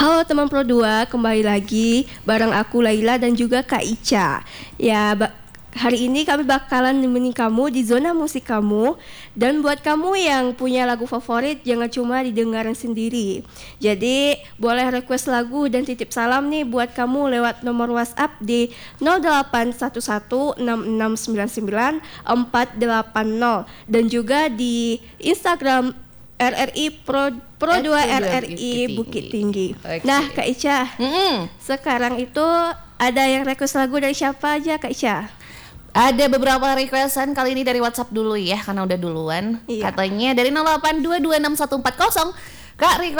Halo teman Pro 2, kembali lagi bareng aku Laila dan juga Kak Ica. Hari ini kami bakalan nemenin kamu di zona musik kamu. Dan buat kamu yang punya lagu favorit, jangan cuma didengarin sendiri. Jadi boleh request lagu dan titip salam nih buat kamu lewat nomor WhatsApp di 08116699 480 dan juga di Instagram RRI Pro 2 RRI Bukit Tinggi. Okay. Nah Kak Ica, sekarang itu ada yang request lagu dari siapa aja Kak Ica? Ada beberapa requestan, kali ini dari WhatsApp dulu ya, karena udah duluan. Iya. Katanya dari 08226140. Kak, request